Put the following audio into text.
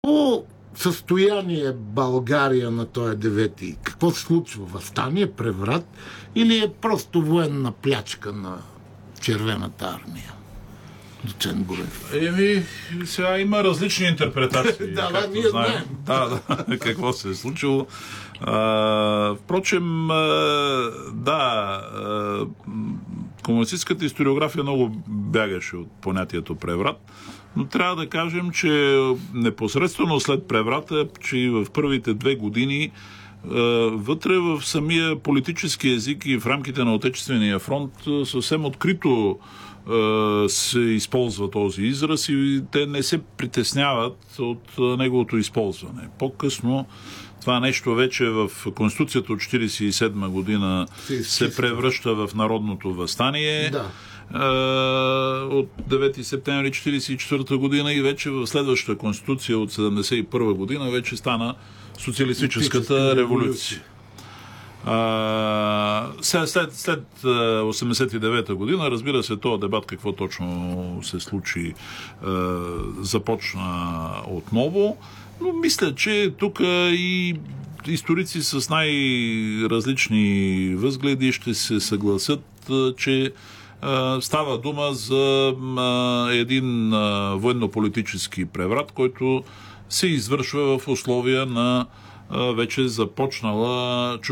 По състояние България на този 9-ти? Какво се случва? Въстание, преврат или е просто военна плячка на Червената армия? Доцент Груев. Сега има различни интерпретации. Да, ние знаем. Какво се е случило. Впрочем, комунистическата историография много бягаше от понятието преврат, но трябва да кажем, че непосредствено след преврата, че и в първите 2 години вътре в самия политически език и в рамките на Отечествения фронт съвсем открито се използва този израз и те не се притесняват от неговото използване. По-късно това нещо вече в Конституцията от 1947 година се превръща в Народното въстание от 9 септември 1944 година и вече в следващата Конституция от 1971 година вече стана социалистическата революция. След 1989 година, разбира се, този дебат какво точно се случи, започна отново, но мисля, че тук и историци с най-различни възгледи ще се съгласят, че става дума за един военно-политически преврат, който се извършва в условия на вече започнала